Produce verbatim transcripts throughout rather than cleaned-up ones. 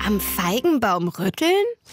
Am Feigenbaum rütteln?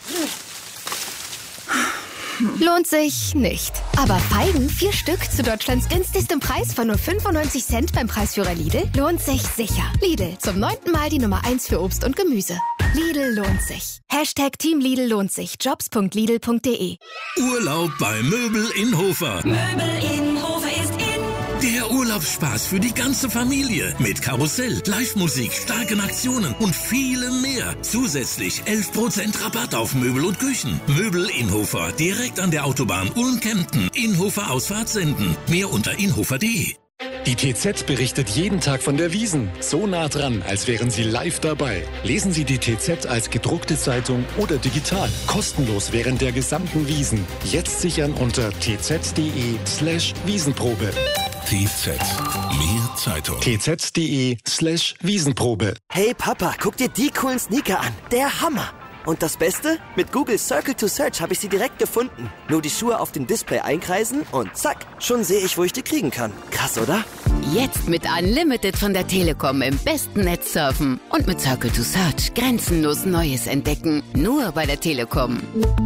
Lohnt sich nicht. Aber Feigen, vier Stück zu Deutschlands günstigstem Preis von nur fünfundneunzig Cent beim Preisführer Lidl, lohnt sich sicher. Lidl, zum neunten Mal die Nummer eins für Obst und Gemüse. Lidl lohnt sich. Hashtag Team Lidl lohnt sich. Jobs punkt lidl punkt de. Urlaub bei Möbel in Hofer. Möbel in Hofer ist in. Der Urlaubsspaß für die ganze Familie. Mit Karussell, Live-Musik, starken Aktionen und vielem mehr. Zusätzlich elf Prozent Rabatt auf Möbel und Küchen. Möbel Inhofer, direkt an der Autobahn Ulm-Kempten. Inhofer Ausfahrt senden. Mehr unter inhofer punkt de. Die T Z berichtet jeden Tag von der Wiesn. So nah dran, als wären Sie live dabei. Lesen Sie die T Z als gedruckte Zeitung oder digital. Kostenlos während der gesamten Wiesn. Jetzt sichern unter tz.de slash Wiesenprobe. T Z. Mehr Zeitung. tz.de slash Wiesenprobe. Hey Papa, guck dir die coolen Sneaker an. Der Hammer. Und das Beste? Mit Google Circle to Search habe ich sie direkt gefunden. Nur die Schuhe auf dem Display einkreisen und zack, schon sehe ich, wo ich die kriegen kann. Krass, oder? Jetzt mit Unlimited von der Telekom im besten Netz surfen. Und mit Circle to Search grenzenlos Neues entdecken. Nur bei der Telekom.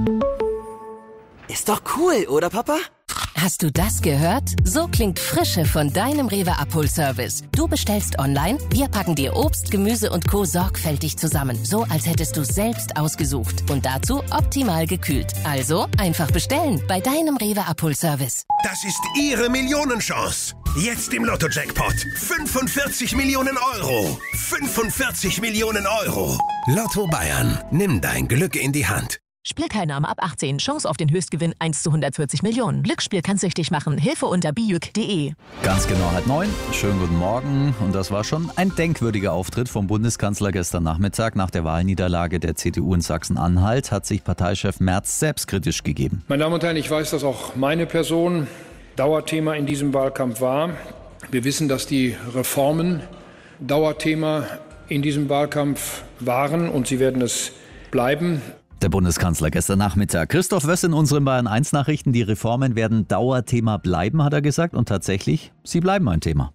Ist doch cool, oder Papa? Hast du das gehört? So klingt Frische von deinem Rewe Abholservice. Du bestellst online, wir packen dir Obst, Gemüse und Co. sorgfältig zusammen. So, als hättest du selbst ausgesucht. Und dazu optimal gekühlt. Also einfach bestellen bei deinem Rewe Abholservice. Das ist Ihre Millionenchance. Jetzt im Lotto-Jackpot. fünfundvierzig Millionen Euro. fünfundvierzig Millionen Euro. Lotto Bayern. Nimm dein Glück in die Hand. Spielteilnahme ab achtzehn. Chance auf den Höchstgewinn eins zu hundertvierzig Millionen. Glücksspiel kann süchtig machen. Hilfe unter bijuk punkt de. Ganz genau halb neun. Schönen guten Morgen. Und das war schon ein denkwürdiger Auftritt vom Bundeskanzler gestern Nachmittag. Nach der Wahlniederlage der C D U in Sachsen-Anhalt hat sich Parteichef Merz selbstkritisch gegeben. Meine Damen und Herren, ich weiß, dass auch meine Person Dauerthema in diesem Wahlkampf war. Wir wissen, dass die Reformen Dauerthema in diesem Wahlkampf waren und sie werden es bleiben. Der Bundeskanzler gestern Nachmittag. Christoph Wöss in unseren Bayern eins Nachrichten. Die Reformen werden Dauerthema bleiben, hat er gesagt. Und tatsächlich, sie bleiben ein Thema.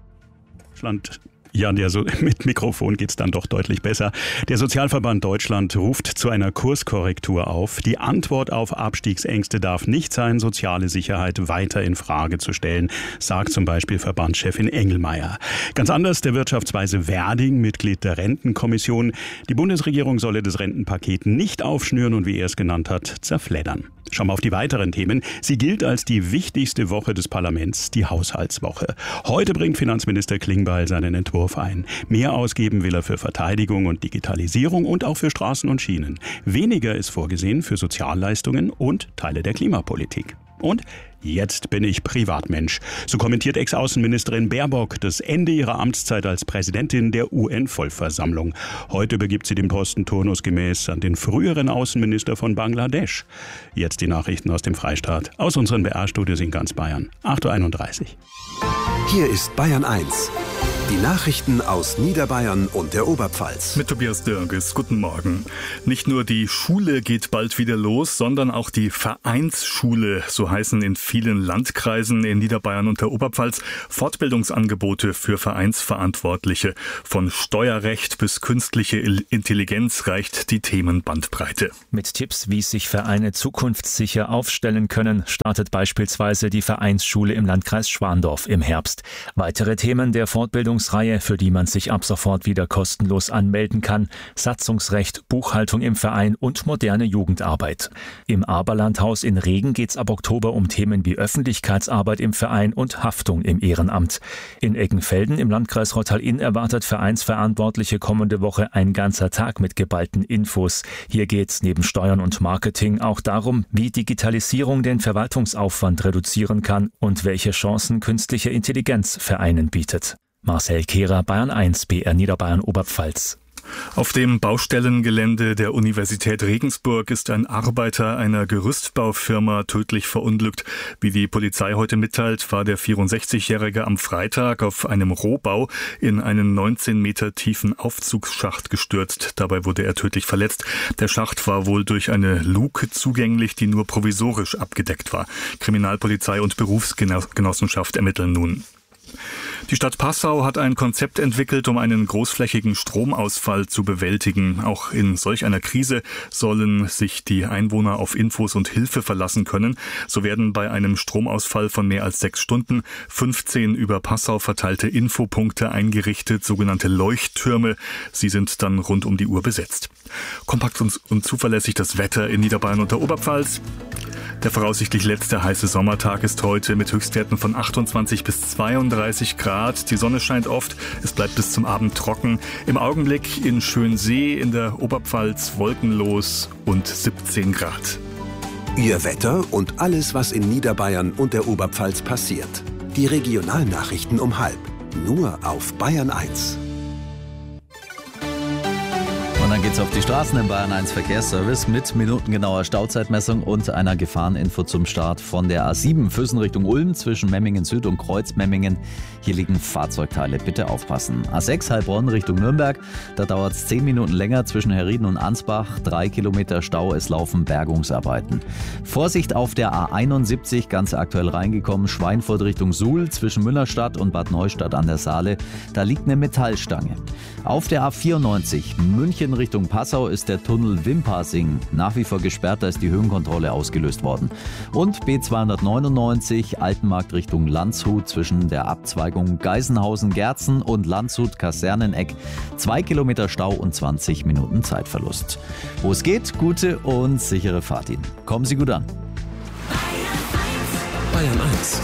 Stand. Ja, der so, mit Mikrofon geht's dann doch deutlich besser. Der Sozialverband Deutschland ruft zu einer Kurskorrektur auf. Die Antwort auf Abstiegsängste darf nicht sein, soziale Sicherheit weiter in Frage zu stellen, sagt zum Beispiel Verbandschefin Engelmeier. Ganz anders der Wirtschaftsweise Werding, Mitglied der Rentenkommission. Die Bundesregierung solle das Rentenpaket nicht aufschnüren und, wie er es genannt hat, zerfleddern. Schauen wir auf die weiteren Themen. Sie gilt als die wichtigste Woche des Parlaments, die Haushaltswoche. Heute bringt Finanzminister Klingbeil seinen Entwurf ein. Mehr ausgeben will er für Verteidigung und Digitalisierung und auch für Straßen und Schienen. Weniger ist vorgesehen für Sozialleistungen und Teile der Klimapolitik. Und jetzt bin ich Privatmensch. So kommentiert Ex-Außenministerin Baerbock das Ende ihrer Amtszeit als Präsidentin der U N-Vollversammlung. Heute übergibt sie den Posten turnusgemäß an den früheren Außenminister von Bangladesch. Jetzt die Nachrichten aus dem Freistaat, aus unseren B R-Studios in ganz Bayern. acht Uhr einunddreißig. Hier ist Bayern eins. Die Nachrichten aus Niederbayern und der Oberpfalz. Mit Tobias Dörges, guten Morgen. Nicht nur die Schule geht bald wieder los, sondern auch die Vereinsschule, so heißen in vielen Landkreisen in Niederbayern und der Oberpfalz Fortbildungsangebote für Vereinsverantwortliche. Von Steuerrecht bis künstliche Intelligenz reicht die Themenbandbreite. Mit Tipps, wie sich Vereine zukunftssicher aufstellen können, startet beispielsweise die Vereinsschule im Landkreis Schwandorf im Herbst. Weitere Themen der Fortbildungsreihe, für die man sich ab sofort wieder kostenlos anmelden kann: Satzungsrecht, Buchhaltung im Verein und moderne Jugendarbeit. Im Aberlandhaus in Regen geht es ab Oktober um Themen wie Öffentlichkeitsarbeit im Verein und Haftung im Ehrenamt. In Eggenfelden im Landkreis Rottal-Inn erwartet Vereinsverantwortliche kommende Woche ein ganzer Tag mit geballten Infos. Hier geht es neben Steuern und Marketing auch darum, wie Digitalisierung den Verwaltungsaufwand reduzieren kann und welche Chancen künstliche Intelligenz Vereinen bietet. Marcel Kehrer, Bayern eins, B R Niederbayern Oberpfalz. Auf dem Baustellengelände der Universität Regensburg ist ein Arbeiter einer Gerüstbaufirma tödlich verunglückt. Wie die Polizei heute mitteilt, war der vierundsechzigjährige am Freitag auf einem Rohbau in einen neunzehn Meter tiefen Aufzugsschacht gestürzt. Dabei wurde er tödlich verletzt. Der Schacht war wohl durch eine Luke zugänglich, die nur provisorisch abgedeckt war. Kriminalpolizei und Berufsgenossenschaft ermitteln nun. Die Stadt Passau hat ein Konzept entwickelt, um einen großflächigen Stromausfall zu bewältigen. Auch in solch einer Krise sollen sich die Einwohner auf Infos und Hilfe verlassen können. So werden bei einem Stromausfall von mehr als sechs Stunden fünfzehn über Passau verteilte Infopunkte eingerichtet, sogenannte Leuchttürme. Sie sind dann rund um die Uhr besetzt. Kompakt und, und zuverlässig das Wetter in Niederbayern und der Oberpfalz. Der voraussichtlich letzte heiße Sommertag ist heute mit Höchstwerten von achtundzwanzig bis zweiunddreißig Grad. Die Sonne scheint oft, es bleibt bis zum Abend trocken. Im Augenblick in Schönsee in der Oberpfalz wolkenlos und siebzehn Grad. Ihr Wetter und alles, was in Niederbayern und der Oberpfalz passiert. Die Regionalnachrichten um halb. Nur auf Bayern eins. Und dann geht's auf die Straßen im Bayern eins Verkehrsservice mit minutengenauer Stauzeitmessung und einer Gefahreninfo zum Start von der A sieben Füssen Richtung Ulm zwischen Memmingen Süd und Kreuzmemmingen. Hier liegen Fahrzeugteile, bitte aufpassen. A sechs Heilbronn Richtung Nürnberg, da dauert es zehn Minuten länger zwischen Herrieden und Ansbach. Drei Kilometer Stau, es laufen Bergungsarbeiten. Vorsicht auf der A einundsiebzig, ganz aktuell reingekommen, Schweinfurt Richtung Suhl zwischen Müllerstadt und Bad Neustadt an der Saale. Da liegt eine Metallstange. Auf der A vierundneunzig München Richtung Passau ist der Tunnel Wimpassing nach wie vor gesperrt, da ist die Höhenkontrolle ausgelöst worden. Und B zweihundertneunundneunzig Altenmarkt Richtung Landshut zwischen der Abzweigung Geisenhausen-Gerzen und Landshut-Kaserneneck. Zwei Kilometer Stau und zwanzig Minuten Zeitverlust. Wo es geht, gute und sichere Fahrt Ihnen. Kommen Sie gut an. Bayern eins.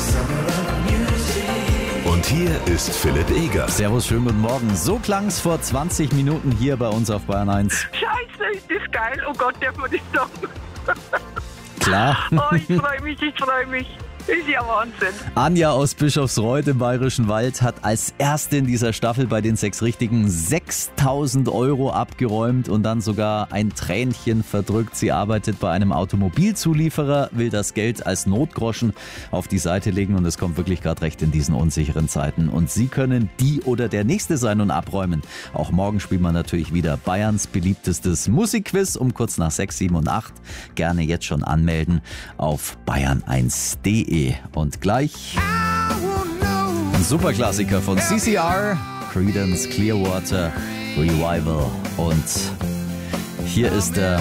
Und hier ist Philipp Eger. Servus, schönen guten Morgen. So klang's vor zwanzig Minuten hier bei uns auf Bayern eins. Scheiße, ist das geil. Oh Gott, darf man das sagen? Klar. Oh, ich freue mich, ich freue mich. Ist ja Wahnsinn. Anja aus Bischofsreuth im Bayerischen Wald hat als erste in dieser Staffel bei den sechs Richtigen sechstausend Euro abgeräumt und dann sogar ein Tränchen verdrückt. Sie arbeitet bei einem Automobilzulieferer, will das Geld als Notgroschen auf die Seite legen und es kommt wirklich gerade recht in diesen unsicheren Zeiten. Und Sie können die oder der Nächste sein und abräumen. Auch morgen spielen wir natürlich wieder Bayerns beliebtestes Musikquiz um kurz nach sechs, sieben und acht. Gerne jetzt schon anmelden auf bayern eins punkt de. Und gleich ein Superklassiker von C C R, Creedence Clearwater Revival. Und hier ist der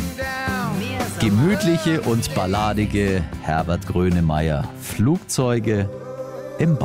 gemütliche und balladige Herbert Grönemeyer, Flugzeuge im Bau.